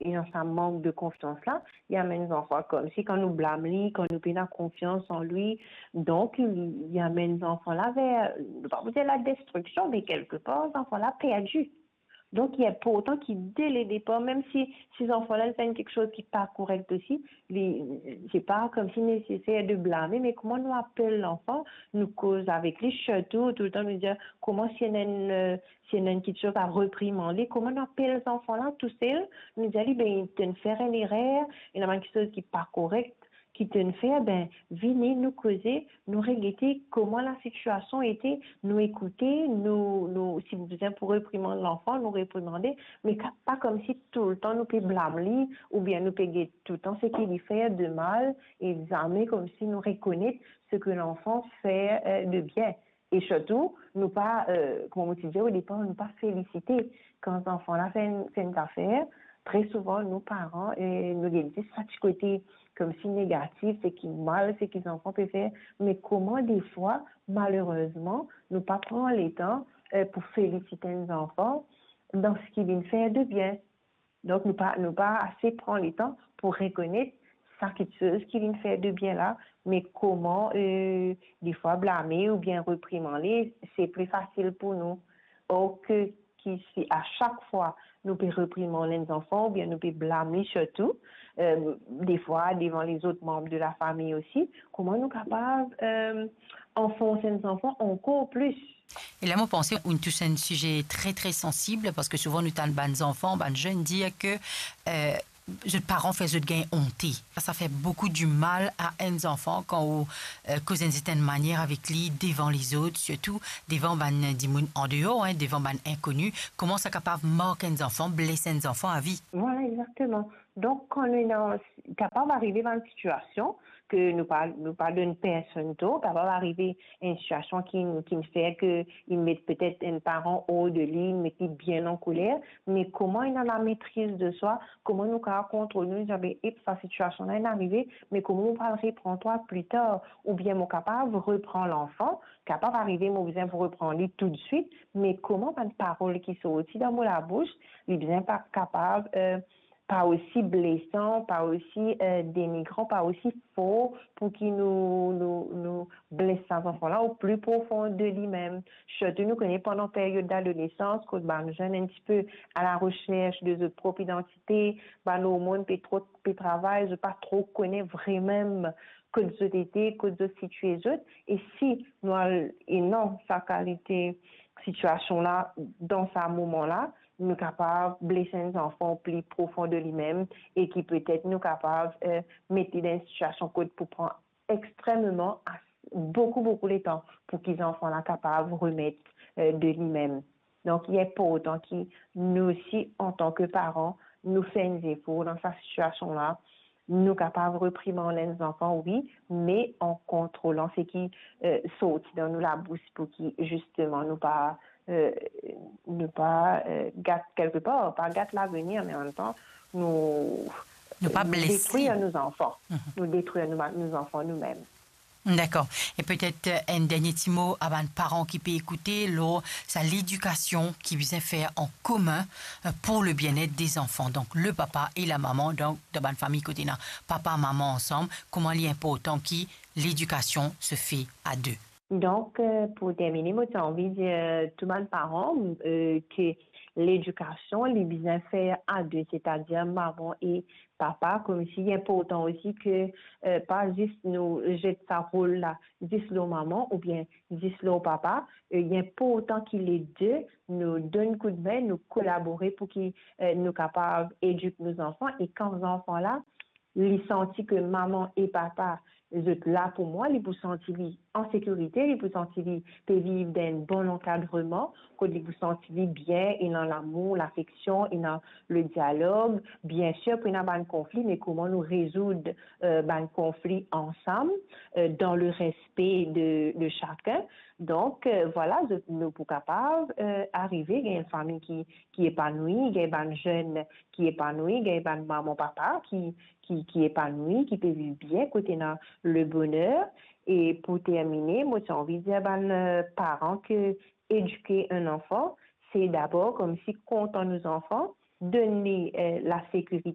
et dans sa manque de confiance là, il y a mes enfants comme si quand nous blâme lui, quand nous perdons confiance en lui, donc il y a mes enfants là vers, pas vous dire la destruction, mais quelque part, les enfants là perdus. Donc, il y a pour autant qu'ils, dès les départs, même si ces enfants-là font quelque chose qui n'est pas correct aussi, c'est pas comme si nécessaire de blâmer, mais comment nous appelle l'enfant, nous cause avec les châteaux, tout le temps nous dire comment si il y a une quelque chose à réprimander, comment nous appelle les enfants-là, tout seuls, nous dire, ben, tu ne fais une erreur, il y a quelque chose qui n'est pas correct, qui te fait, ben, venez nous causer, nous regretter comment la situation était, nous écouter, si vous besoin pour réprimander l'enfant, nous réprimander, mais pas comme si tout le temps nous peut blâmer ou bien nous peut tout le temps ce qu'il fait de mal et examiner comme si nous reconnaître ce que l'enfant fait de bien. Et surtout, nous pas, comme on disait au départ, nous pas féliciter quand l'enfant là fait une affaire. Très souvent, nos parents, nous disent ça du côté comme si négatif, c'est qui mal, c'est qu'ils enfants peuvent faire. Mais comment des fois, malheureusement, nous pas prendre le temps pour féliciter nos enfants dans ce qu'ils viennent faire de bien. Donc, nous pas assez prendre le temps pour reconnaître ça quelque chose qui vient faire de bien là, mais comment des fois blâmer ou bien réprimander, c'est plus facile pour nous. Or que si à chaque fois nous pouvons réprimander les enfants ou bien nous pouvons blâmer surtout, des fois devant les autres membres de la famille aussi, comment nous sommes capables d'enfoncer les enfants encore plus. Et là, moi, pensez, on touche un sujet très, très sensible parce que souvent, nous avons des enfants, des jeunes dire que les parents font de gain honté. Ça fait beaucoup du mal à un enfant quand on cause une certaine manière avec lui devant les autres, surtout devant des gens en dehors, devant des inconnus. Comment ça capable de marquer un enfant, blesser un enfant à vie? Voilà, exactement. Donc, quand on est capable d'arriver dans une situation que nous pas d'une personne d'autre, capable d'arriver à une situation qui fait qu'il met peut-être un parent haut de lui, il met bien en colère, mais comment il a la maîtrise de soi, comment nous contrôler, nous dire, cette situation-là est arrivée, mais comment on va le reprendre toi plus tard, ou bien mon capable reprendre l'enfant, capable d'arriver, mon besoin pour reprendre lui tout de suite, mais comment une parole qui sort aussi dans la bouche, il bien pas capable, pas aussi blessant, pas aussi dénigrant, pas aussi faux pour qu'il nous blesse ces enfants-là au plus profond de lui-même. Surtout, nous connaissons pendant la période d'adolescence, quand nous jeunes un petit peu à la recherche de notre propre identité, nos hormones peut travailler, je pas trop connaître vraiment que de été, que de situation. Et si nous avons sa qualité, situation-là, dans ce moment-là, nous capables de blesser les enfants plus profond de lui-même et qui peut-être nous capables de mettre dans une situation pour prendre extrêmement, beaucoup de temps pour qu'ils enfants là capables de remettre de lui-même. Donc, il est pas autant que nous aussi, en tant que parents, nous faisons des efforts dans cette situation-là. Nous capables de réprimander les enfants, oui, mais en contrôlant ce qui saute dans nous la bouche pour qu'ils, justement, ne pas gâter quelque part, pas gâter l'avenir, mais en même temps, Ne pas blesser. détruire nos enfants, nous détruire nos enfants nous-mêmes. D'accord. Et peut-être un dernier petit mot à un parent qui peut écouter, c'est l'éducation qui vient faire en commun pour le bien-être des enfants. Donc, le papa et la maman, donc, dans une famille côté papa, maman ensemble, comment il est important que l'éducation se fait à deux. Donc, pour terminer, moi, j'ai envie de dire tout le monde parents que l'éducation, les bien faire à deux, c'est-à-dire maman et papa, comme s'il est important aussi que pas juste nous jeter sa rôle là, juste le maman ou bien juste le papa, il est important que les deux nous donnent coup de main, nous collaborer pour qu'ils nous capables d'éduquer nos enfants et quand nos enfants là, ils sentent que maman et papa sont là pour moi, ils vous sentir en sécurité, ils vous sentir peut vivre dans un bon encadrement, ils vous sentir bien, ils ont l'amour, l'affection, ils ont le dialogue, bien sûr, puis il y a un conflit, mais comment nous résoudre un conflit ensemble, dans le respect de chacun. Donc, voilà, nous sommes capables d'arriver à une famille qui est épanouie, il y a un jeune qui est épanoui, il y a un maman, papa qui est épanoui, qui peut vivre bien, côté dans le bonheur. Et pour terminer, moi, j'ai envie de dire aux parents que éduquer un enfant, c'est d'abord comme si comptant nos enfants, donner la sécurité